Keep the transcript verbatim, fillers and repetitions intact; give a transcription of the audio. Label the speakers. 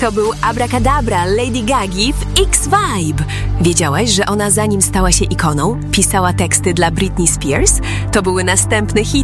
Speaker 1: To był Abracadabra Lady Gagi w X-Vibe. Wiedziałaś, że ona zanim stała się ikoną, pisała teksty dla Britney Spears? To były następne hity.